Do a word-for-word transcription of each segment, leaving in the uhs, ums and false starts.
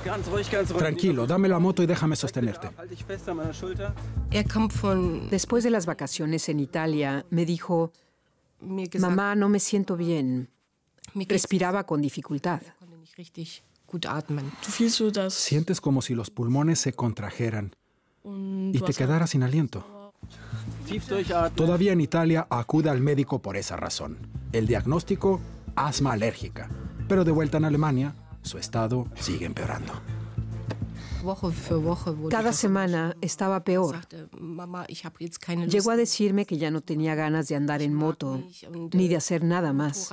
Tranquilo, dame la moto y déjame sostenerte. Después de las vacaciones en Italia, me dijo, mamá, no me siento bien. Respiraba con dificultad. Sientes como si los pulmones se contrajeran y te quedaras sin aliento. Todavía en Italia acude al médico por esa razón. El diagnóstico, asma alérgica. Pero de vuelta en Alemania, su estado sigue empeorando. Cada semana estaba peor. Llegó a decirme que ya no tenía ganas de andar en moto, ni de hacer nada más.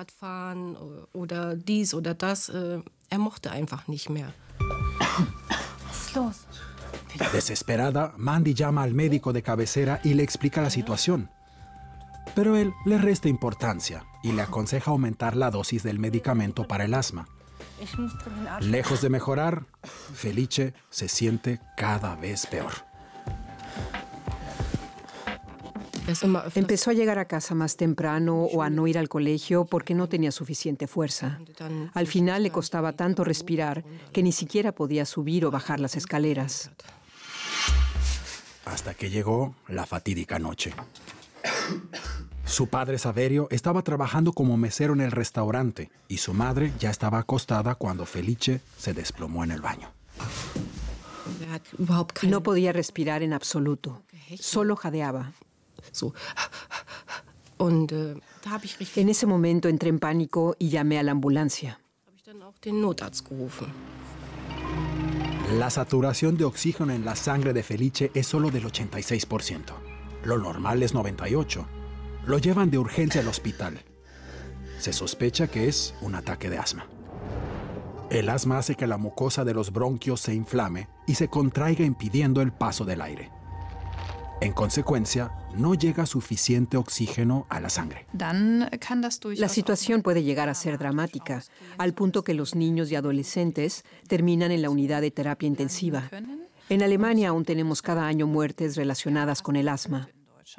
Desesperada, Mandy llama al médico de cabecera y le explica la situación. Pero él le resta importancia y le aconseja aumentar la dosis del medicamento para el asma. Lejos de mejorar, Felice se siente cada vez peor. Empezó a llegar a casa más temprano o a no ir al colegio porque no tenía suficiente fuerza. Al final le costaba tanto respirar que ni siquiera podía subir o bajar las escaleras. Hasta que llegó la fatídica noche. Su padre Saverio estaba trabajando como mesero en el restaurante y su madre ya estaba acostada cuando Felice se desplomó en el baño. No podía respirar en absoluto, solo jadeaba. En ese momento entré en pánico y llamé a la ambulancia. La saturación de oxígeno en la sangre de Felice es solo del ochenta y seis por ciento. Lo normal es noventa y ocho por ciento. Lo llevan de urgencia al hospital. Se sospecha que es un ataque de asma. El asma hace que la mucosa de los bronquios se inflame y se contraiga impidiendo el paso del aire. En consecuencia, no llega suficiente oxígeno a la sangre. La situación puede llegar a ser dramática, al punto que los niños y adolescentes terminan en la unidad de terapia intensiva. En Alemania aún tenemos cada año muertes relacionadas con el asma.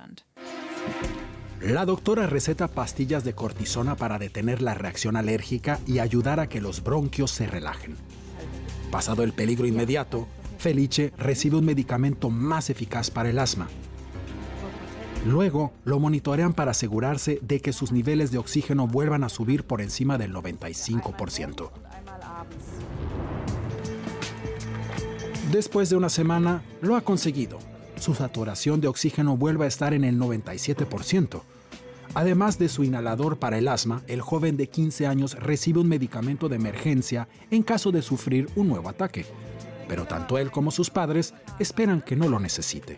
La doctora receta pastillas de cortisona para detener la reacción alérgica y ayudar a que los bronquios se relajen. Pasado el peligro inmediato, Felice recibe un medicamento más eficaz para el asma. Luego, lo monitorean para asegurarse de que sus niveles de oxígeno vuelvan a subir por encima del noventa y cinco por ciento. Después de una semana, lo ha conseguido. Su saturación de oxígeno vuelve a estar en el noventa y siete por ciento. Además de su inhalador para el asma, el joven de quince años recibe un medicamento de emergencia en caso de sufrir un nuevo ataque. Pero tanto él como sus padres esperan que no lo necesite.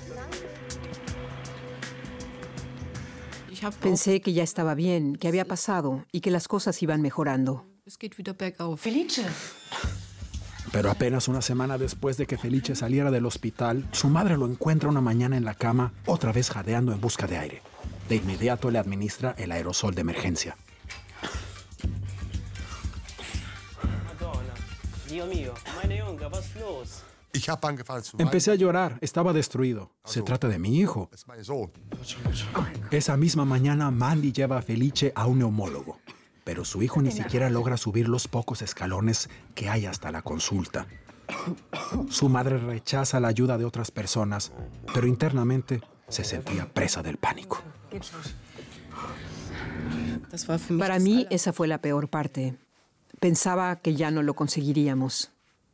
Pensé que ya estaba bien, que había pasado y que las cosas iban mejorando. Felice. Pero apenas una semana después de que Felice saliera del hospital, su madre lo encuentra una mañana en la cama, otra vez jadeando en busca de aire. De inmediato le administra el aerosol de emergencia. Empecé a llorar, estaba destruido. Se trata de mi hijo. Esa misma mañana, Mandy lleva a Felice a un neumólogo. Pero su hijo ni siquiera logra subir los pocos escalones que hay hasta la consulta. Su madre rechaza la ayuda de otras personas, pero internamente se sentía presa del pánico. Para mí, esa fue la peor parte. Pensaba que ya no lo conseguiríamos.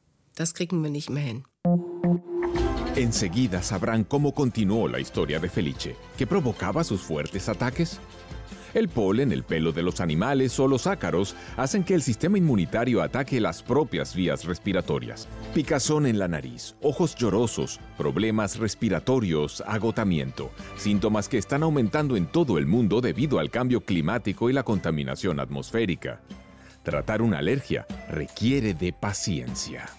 Enseguida sabrán cómo continuó la historia de Felice, que provocaba sus fuertes ataques. El polen, el pelo de los animales o los ácaros hacen que el sistema inmunitario ataque las propias vías respiratorias. Picazón en la nariz, ojos llorosos, problemas respiratorios, agotamiento. Síntomas que están aumentando en todo el mundo debido al cambio climático y la contaminación atmosférica. Tratar una alergia requiere de paciencia.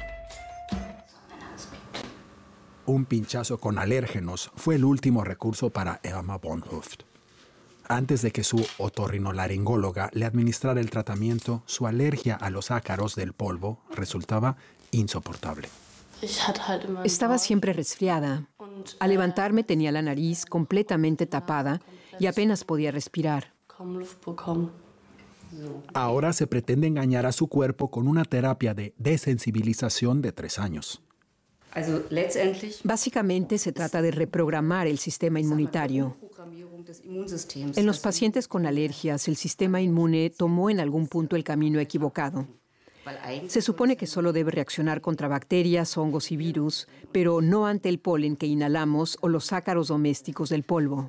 Un pinchazo con alérgenos fue el último recurso para Emma Bonhoft. Antes de que su otorrinolaringóloga le administrara el tratamiento, su alergia a los ácaros del polvo resultaba insoportable. Estaba siempre resfriada. Al levantarme tenía la nariz completamente tapada y apenas podía respirar. Ahora se pretende engañar a su cuerpo con una terapia de desensibilización de tres años. Básicamente se trata de reprogramar el sistema inmunitario. En los pacientes con alergias, el sistema inmune tomó en algún punto el camino equivocado. Se supone que solo debe reaccionar contra bacterias, hongos y virus, pero no ante el polen que inhalamos o los ácaros domésticos del polvo.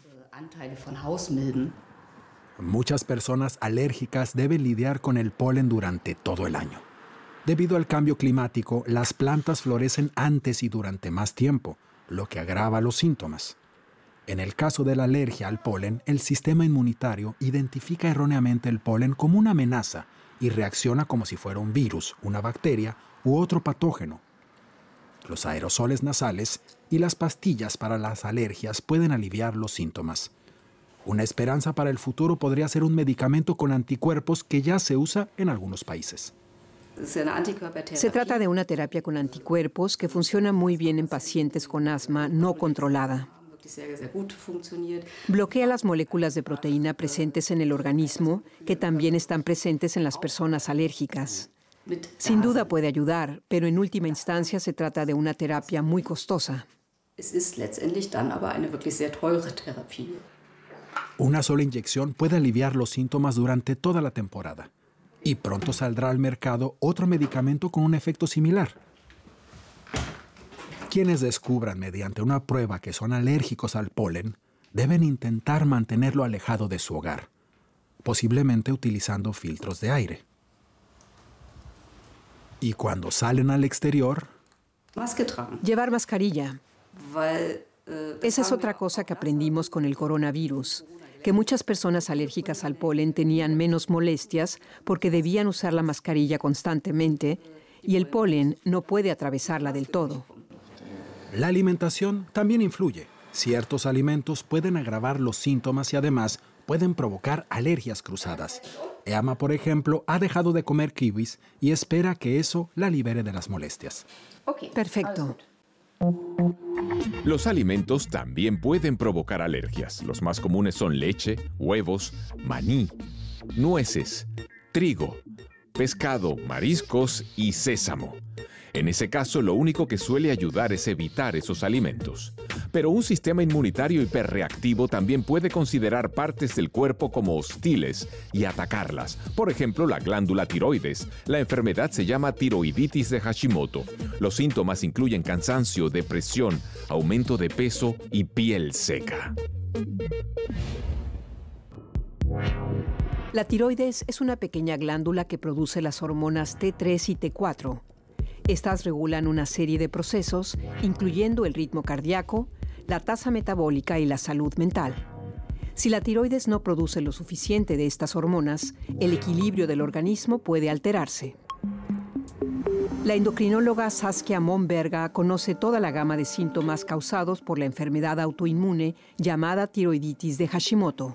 Muchas personas alérgicas deben lidiar con el polen durante todo el año. Debido al cambio climático, las plantas florecen antes y durante más tiempo, lo que agrava los síntomas. En el caso de la alergia al polen, el sistema inmunitario identifica erróneamente el polen como una amenaza y reacciona como si fuera un virus, una bacteria u otro patógeno. Los aerosoles nasales y las pastillas para las alergias pueden aliviar los síntomas. Una esperanza para el futuro podría ser un medicamento con anticuerpos que ya se usa en algunos países. Se trata de una terapia con anticuerpos que funciona muy bien en pacientes con asma no controlada. Bloquea las moléculas de proteína presentes en el organismo, que también están presentes en las personas alérgicas. Sin duda puede ayudar, pero en última instancia se trata de una terapia muy costosa. Una sola inyección puede aliviar los síntomas durante toda la temporada. Y pronto saldrá al mercado otro medicamento con un efecto similar. Quienes descubran mediante una prueba que son alérgicos al polen deben intentar mantenerlo alejado de su hogar, posiblemente utilizando filtros de aire. Y cuando salen al exterior, llevar mascarilla. Esa es otra cosa que aprendimos con el coronavirus, que muchas personas alérgicas al polen tenían menos molestias porque debían usar la mascarilla constantemente y el polen no puede atravesarla del todo. La alimentación también influye. Ciertos alimentos pueden agravar los síntomas y además pueden provocar alergias cruzadas. Emma, por ejemplo, ha dejado de comer kiwis y espera que eso la libere de las molestias. Perfecto. Los alimentos también pueden provocar alergias. Los más comunes son leche, huevos, maní, nueces, trigo, pescado, mariscos y sésamo. En ese caso, lo único que suele ayudar es evitar esos alimentos. Pero un sistema inmunitario hiperreactivo también puede considerar partes del cuerpo como hostiles y atacarlas. Por ejemplo, la glándula tiroides. La enfermedad se llama tiroiditis de Hashimoto. Los síntomas incluyen cansancio, depresión, aumento de peso y piel seca. La tiroides es una pequeña glándula que produce las hormonas T tres y T cuatro. Estas regulan una serie de procesos, incluyendo el ritmo cardíaco, la tasa metabólica y la salud mental. Si la tiroides no produce lo suficiente de estas hormonas, el equilibrio del organismo puede alterarse. La endocrinóloga Saskia Momberga conoce toda la gama de síntomas causados por la enfermedad autoinmune llamada tiroiditis de Hashimoto.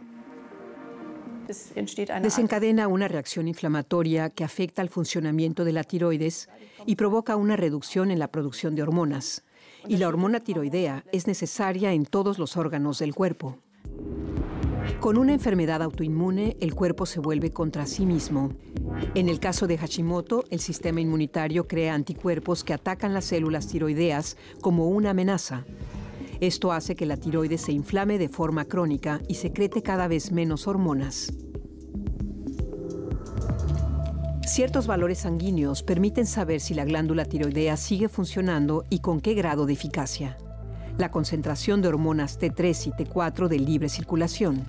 Desencadena una reacción inflamatoria que afecta al funcionamiento de la tiroides y provoca una reducción en la producción de hormonas. Y la hormona tiroidea es necesaria en todos los órganos del cuerpo. Con una enfermedad autoinmune, el cuerpo se vuelve contra sí mismo. En el caso de Hashimoto, el sistema inmunitario crea anticuerpos que atacan las células tiroideas como una amenaza. Esto hace que la tiroides se inflame de forma crónica y secrete cada vez menos hormonas. Ciertos valores sanguíneos permiten saber si la glándula tiroidea sigue funcionando y con qué grado de eficacia. La concentración de hormonas T tres y T cuatro de libre circulación.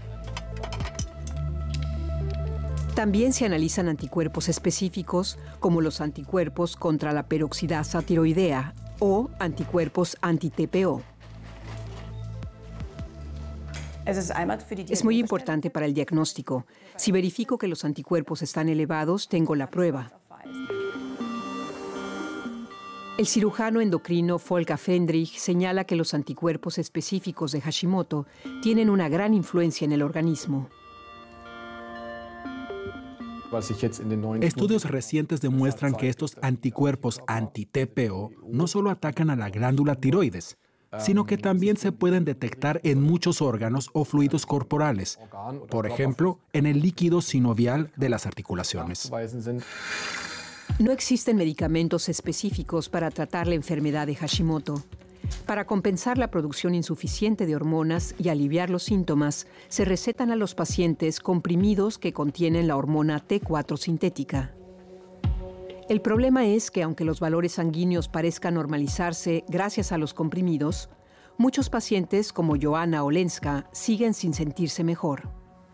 También se analizan anticuerpos específicos, como los anticuerpos contra la peroxidasa tiroidea o anticuerpos anti-T P O. Es muy importante para el diagnóstico. Si verifico que los anticuerpos están elevados, tengo la prueba. El cirujano endocrino Volker Fendrich señala que los anticuerpos específicos de Hashimoto tienen una gran influencia en el organismo. Estudios recientes demuestran que estos anticuerpos anti-T P O no solo atacan a la glándula tiroides, sino que también se pueden detectar en muchos órganos o fluidos corporales, por ejemplo, en el líquido sinovial de las articulaciones. No existen medicamentos específicos para tratar la enfermedad de Hashimoto. Para compensar la producción insuficiente de hormonas y aliviar los síntomas, se recetan a los pacientes comprimidos que contienen la hormona T cuatro sintética. El problema es que aunque los valores sanguíneos parezcan normalizarse gracias a los comprimidos, muchos pacientes como Joanna Olenska siguen sin sentirse mejor.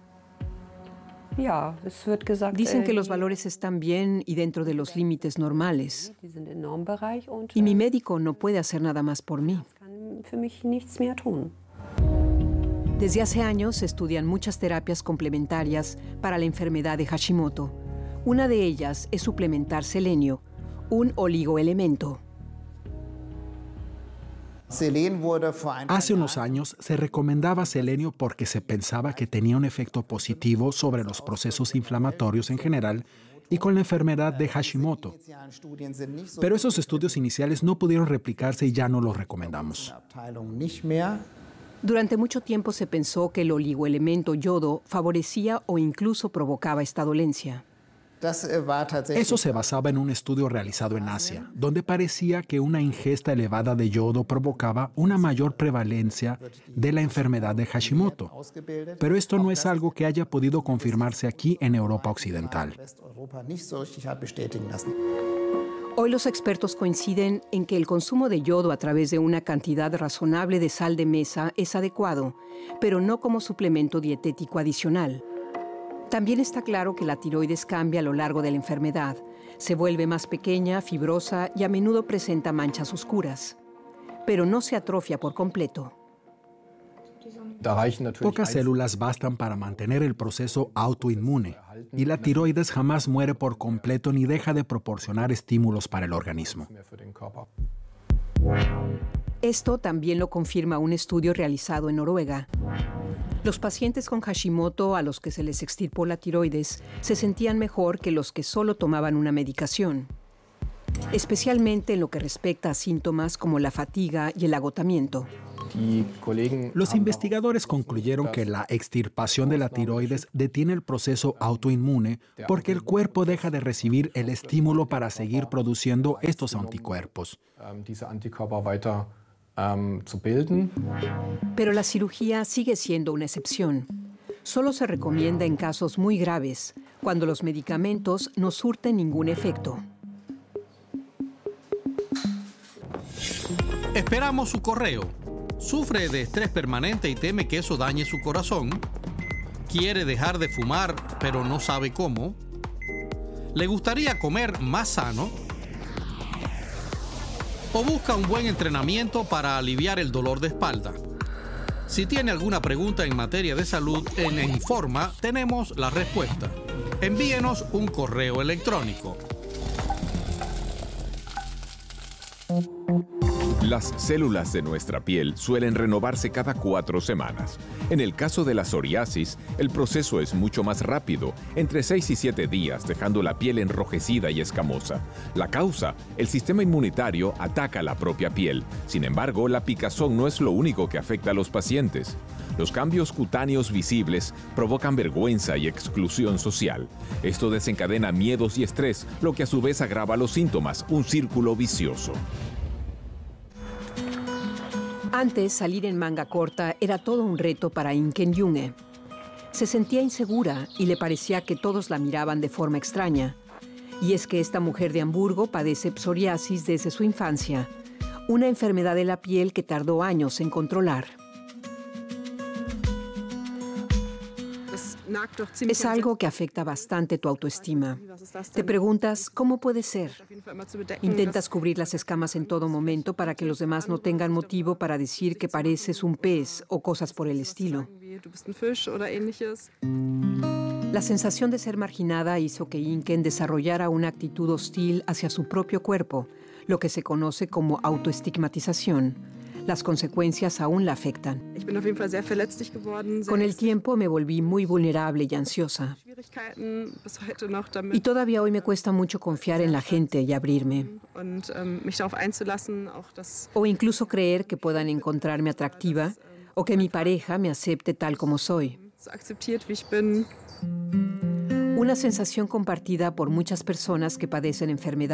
Dicen que los valores están bien y dentro de los límites normales. Y mi médico no puede hacer nada más por mí. Desde hace años se estudian muchas terapias complementarias para la enfermedad de Hashimoto. Una de ellas es suplementar selenio, un oligoelemento. Hace unos años se recomendaba selenio porque se pensaba que tenía un efecto positivo sobre los procesos inflamatorios en general y con la enfermedad de Hashimoto. Pero esos estudios iniciales no pudieron replicarse y ya no los recomendamos. Durante mucho tiempo se pensó que el oligoelemento yodo favorecía o incluso provocaba esta dolencia. Eso se basaba en un estudio realizado en Asia, donde parecía que una ingesta elevada de yodo provocaba una mayor prevalencia de la enfermedad de Hashimoto. Pero esto no es algo que haya podido confirmarse aquí en Europa Occidental. Hoy los expertos coinciden en que el consumo de yodo a través de una cantidad razonable de sal de mesa es adecuado, pero no como suplemento dietético adicional. También está claro que la tiroides cambia a lo largo de la enfermedad. Se vuelve más pequeña, fibrosa y a menudo presenta manchas oscuras. Pero no se atrofia por completo. Pocas células bastan para mantener el proceso autoinmune y la tiroides jamás muere por completo ni deja de proporcionar estímulos para el organismo. Esto también lo confirma un estudio realizado en Noruega. Los pacientes con Hashimoto a los que se les extirpó la tiroides se sentían mejor que los que solo tomaban una medicación, especialmente en lo que respecta a síntomas como la fatiga y el agotamiento. Los investigadores concluyeron que la extirpación de la tiroides detiene el proceso autoinmune porque el cuerpo deja de recibir el estímulo para seguir produciendo estos anticuerpos. Pero la cirugía sigue siendo una excepción. Solo se recomienda en casos muy graves, cuando los medicamentos no surten ningún efecto. Esperamos su correo. ¿Sufre de estrés permanente y teme que eso dañe su corazón? ¿Quiere dejar de fumar pero no sabe cómo? ¿Le gustaría comer más sano? ¿O busca un buen entrenamiento para aliviar el dolor de espalda? Si tiene alguna pregunta en materia de salud, en Informa tenemos la respuesta. Envíenos un correo electrónico. Las células de nuestra piel suelen renovarse cada cuatro semanas. En el caso de la psoriasis, el proceso es mucho más rápido, entre seis y siete días, dejando la piel enrojecida y escamosa. La causa, el sistema inmunitario ataca la propia piel. Sin embargo, la picazón no es lo único que afecta a los pacientes. Los cambios cutáneos visibles provocan vergüenza y exclusión social. Esto desencadena miedos y estrés, lo que a su vez agrava los síntomas, un círculo vicioso. Antes, salir en manga corta era todo un reto para Inken Junge. Se sentía insegura y le parecía que todos la miraban de forma extraña. Y es que esta mujer de Hamburgo padece psoriasis desde su infancia, una enfermedad de la piel que tardó años en controlar. Es algo que afecta bastante tu autoestima. Te preguntas, ¿cómo puede ser? Intentas cubrir las escamas en todo momento para que los demás no tengan motivo para decir que pareces un pez o cosas por el estilo. La sensación de ser marginada hizo que Inken desarrollara una actitud hostil hacia su propio cuerpo, lo que se conoce como autoestigmatización. Las consecuencias aún la afectan. Con el tiempo me volví muy vulnerable y ansiosa. Y todavía hoy me cuesta mucho confiar en la gente y abrirme. O incluso creer que puedan encontrarme atractiva o que mi pareja me acepte tal como soy. Una sensación compartida por muchas personas que padecen enfermedades